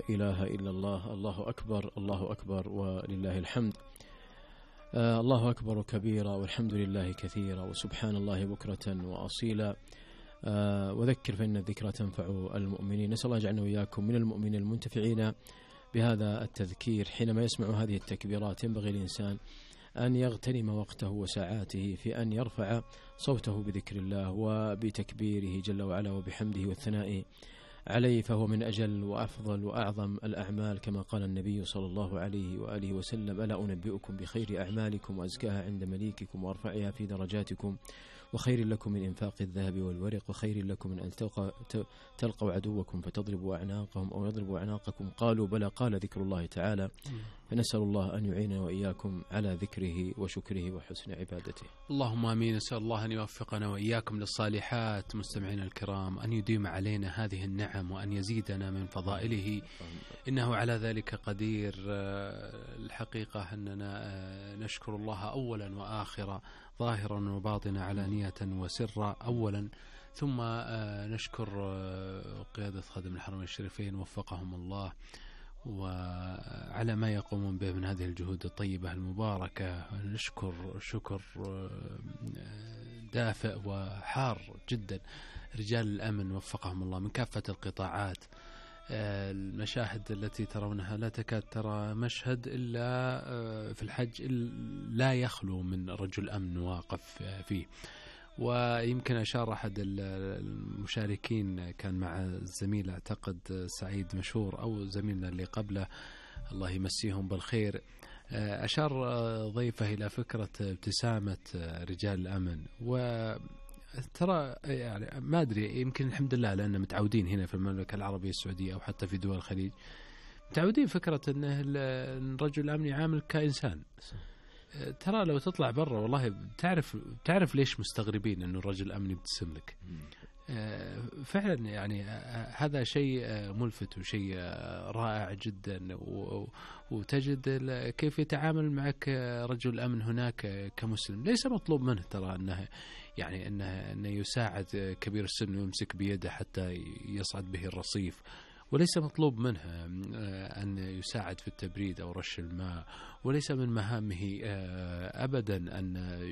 إله إلا الله. الله أكبر، الله أكبر ولله الحمد. الله أكبر كبيرا والحمد لله كثيرا وسبحان الله بكرة وأصيلا. وذكر فإن الذكرى تنفع المؤمنين. نسأل الله يجعلنا وإياكم من المؤمنين المنتفعين بهذا التذكير. حينما يسمع هذه التكبيرات ينبغي الإنسان أن يغتنم وقته وساعاته في أن يرفع صوته بذكر الله وبتكبيره جل وعلا وبحمده والثناء عليه، فهو من أجل وأفضل وأعظم الأعمال كما قال النبي صلى الله عليه وآله وسلم: ألا أنبئكم بخير أعمالكم وأزكاها عند مليككم وأرفعها في درجاتكم وخير لكم من إنفاق الذهب والورق وخير لكم من أن تلقوا عدوكم فتضربوا أعناقهم أو يضربوا أعناقكم. قالوا بلى، قال ذكر الله تعالى. فنسأل الله أن يعيننا وإياكم على ذكره وشكره وحسن عبادته. اللهم آمين. نسأل الله أن يوفقنا وإياكم للصالحات. مستمعينا الكرام، أن يديم علينا هذه النعم وأن يزيدنا من فضائله، إنه على ذلك قدير. الحقيقة أننا نشكر الله أولا وآخرا، ظاهرا وباطنا، علانية وسرا أولا، ثم نشكر قيادة خادم الحرمين الشريفين وفقهم الله وعلى ما يقومون به من هذه الجهود الطيبة المباركة. نشكر شكر دافئ وحار جدا رجال الأمن وفقهم الله من كافة القطاعات. المشاهد التي ترونها لا تكاد ترى مشهد إلا في الحج لا يخلو من رجل أمن واقف فيه. ويمكن أشار أحد المشاركين كان مع الزميل أعتقد سعيد مشهور أو زميلنا اللي قبله الله يمسيهم بالخير، أشار ضيفه إلى فكرة ابتسامة رجال الأمن. وترى يعني ما أدري، يمكن الحمد لله لأننا متعودين هنا في المملكة العربية السعودية أو حتى في دول الخليج متعودين فكرة أن الرجل الأمن يعامل كإنسان. ترى لو تطلع برا والله تعرف ليش مستغربين أنه الرجل الأمني يبتسم لك. فعلا يعني هذا شيء ملفت وشيء رائع جدا، وتجد كيف يتعامل معك رجل الأمن هناك كمسلم. ليس مطلوب منه ترى أنه يساعد كبير السن ويمسك بيده حتى يصعد به الرصيف، وليس مطلوب منه أن يساعد في التبريد أو رش الماء، وليس من مهامه أبدا أن